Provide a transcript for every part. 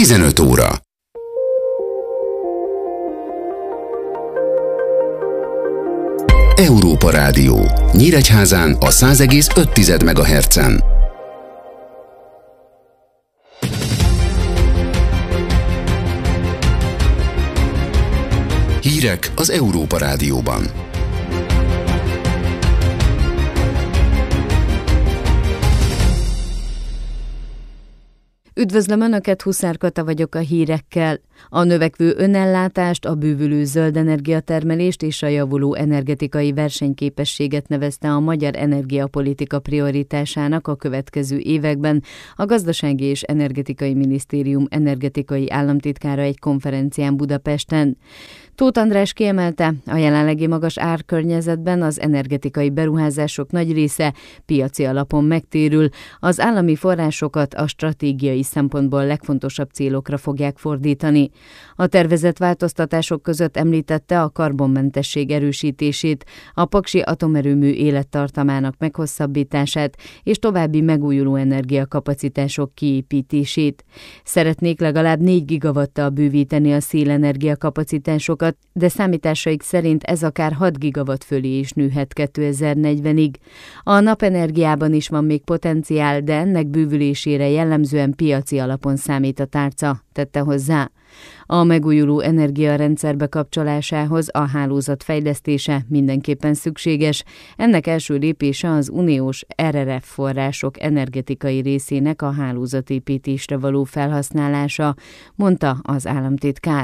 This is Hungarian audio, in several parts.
15 óra. Európa Rádió. Nyíregyházán a 100,5 MHz-en. Hírek az Európa Rádióban. Üdvözlöm Önöket, Huszár Kata vagyok a hírekkel. A növekvő önellátást, a bővülő zöld energiatermelést és a javuló energetikai versenyképességet nevezte a magyar energiapolitika prioritásának a következő években a Gazdasági és Energetikai Minisztérium energetikai államtitkára egy konferencián Budapesten. Tóth András kiemelte, a jelenlegi magas árkörnyezetben az energetikai beruházások nagy része piaci alapon megtérül, az állami forrásokat a stratégiai szempontból legfontosabb célokra fogják fordítani. A tervezett változtatások között említette a karbonmentesség erősítését, a paksi atomerőmű élettartamának meghosszabbítását és további megújuló energiakapacitások kiépítését. Szeretnék legalább 4 gigawattal bővíteni a szélenergia kapacitásokat, de számításaik szerint ez akár 6 gigawatt fölé is nőhet 2040-ig. A napenergiában is van még potenciál, de ennek bővülésére jellemzően piaci alapon számít a tárca, tette hozzá. A megújuló energiarendszer bekapcsolásához a hálózat fejlesztése mindenképpen szükséges. Ennek első lépése az uniós RRF források energetikai részének a hálózatépítésre való felhasználása, mondta az államtitkár.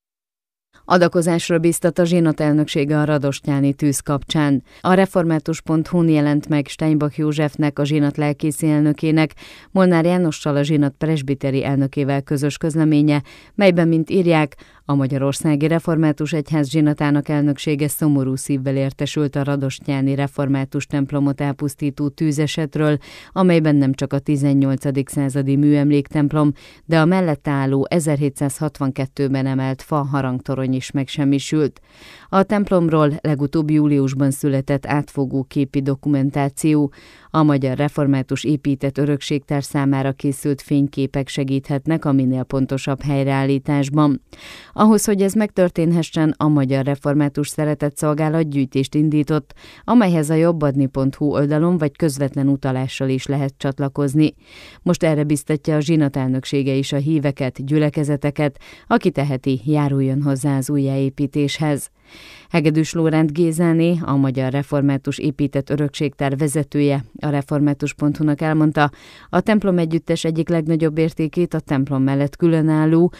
Adakozásra bíztat a zsinat elnöksége a radostyáni tűz kapcsán. A református.hu-n jelent meg Steinbach Józsefnek, a zsinat lelkészi elnökének, Molnár Jánossal, a zsinat presbiteri elnökével közös közleménye, melyben, mint írják, a Magyarországi Református Egyház zsinatának elnöksége szomorú szívvel értesült a radostyáni református templomot elpusztító tűzesetről, amelyben nem csak a 18. századi műemléktemplom, de a mellette álló 1762-ben emelt fa harangtorony is megsemmisült. A templomról legutóbb júliusban született átfogó képi dokumentáció. A Magyar Református Épített Örökségtár számára készült fényképek segíthetnek a minél pontosabb helyreállításban. Ahhoz, hogy ez megtörténhessen, a Magyar Református Szeretetszolgálat gyűjtést indított, amelyhez a jobbadni.hu oldalon vagy közvetlen utalással is lehet csatlakozni. Most erre biztatja a zsinat elnöksége is a híveket, gyülekezeteket, aki teheti, járuljon hozzá az újjáépítéshez. Hegedűs Lóránt Gézáné, a Magyar Református Épített Örökségtár vezetője, a református.hu-nak elmondta, a templom együttes egyik legnagyobb értékét a templom mellett különálló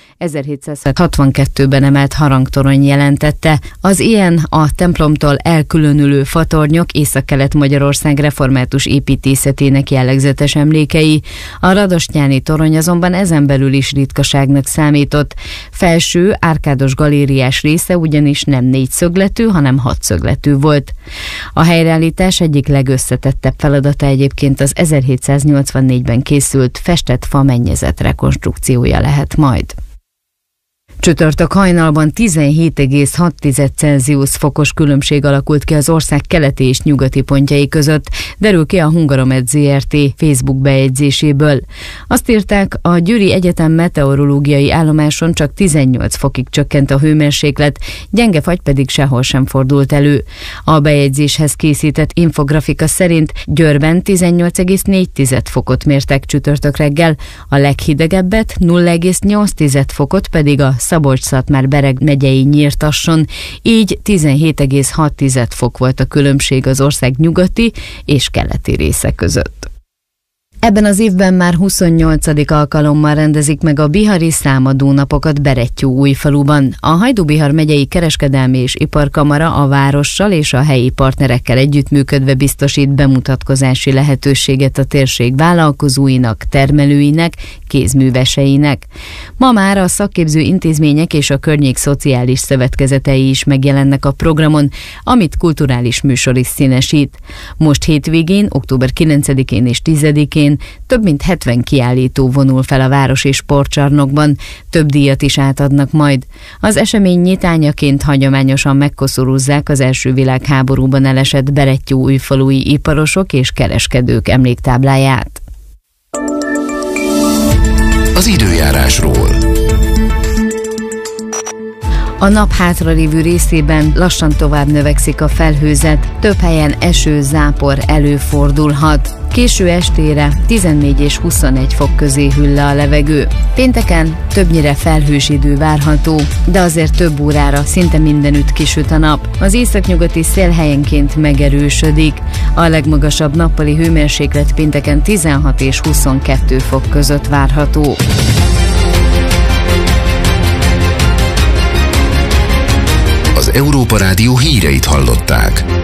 1762-ben emelt harangtorony jelentette. Az ilyen a templomtól elkülönülő fatornyok Észak-Kelet-Magyarország református építészetének jellegzetes emlékei. A radostyáni torony azonban ezen belül is ritkaságnak számított. Felső, árkádos galériás része ugyanis nem 4 szögletű, hanem 6 szögletű volt. A helyreállítás egyik legösszetettebb feladata egyébként az 1784-ben készült festett fa mennyezet rekonstrukciója lehet majd. Csütörtök hajnalban 17,6 Celsius fokos különbség alakult ki az ország keleti és nyugati pontjai között, derül ki a Hungaromet Zrt. Facebook bejegyzéséből. Azt írták, a Győri Egyetem meteorológiai állomáson csak 18 fokig csökkent a hőmérséklet, gyenge fagy pedig sehol sem fordult elő. A bejegyzéshez készített infografika szerint Győrben 18,4 fokot mértek csütörtök reggel, a leghidegebbet 0,8 fokot pedig a Szabolcs-Szatmár-Bereg megyei Nyírtasson, így 17,6 fok volt a különbség az ország nyugati és keleti része között. Ebben az évben már 28. alkalommal rendezik meg a bihari számadó napokat Berettyóújfaluban. A Hajdú-Bihar megyei kereskedelmi és iparkamara a várossal és a helyi partnerekkel együttműködve biztosít bemutatkozási lehetőséget a térség vállalkozóinak, termelőinek, kézműveseinek. Ma már a szakképző intézmények és a környék szociális szövetkezetei is megjelennek a programon, amit kulturális műsor is színesít. Most hétvégén, október 9-én és 10-én több mint 70 kiállító vonul fel a városi sportcsarnokban, több díjat is átadnak majd. Az esemény nyitányaként hagyományosan megkoszorúzzák az első világháborúban elesett berettyóújfalui iparosok és kereskedők emléktábláját. Az időjárásról. A nap hátralévő részében lassan tovább növekszik a felhőzet, több helyen eső, zápor előfordulhat. Késő estére 14 és 21 fok közé hűl le a levegő. Pénteken többnyire felhős idő várható, de azért több órára szinte mindenütt kisüt a nap. Az északnyugati szél helyenként megerősödik. A legmagasabb nappali hőmérséklet pénteken 16 és 22 fok között várható. Az Európa Rádió híreit hallották.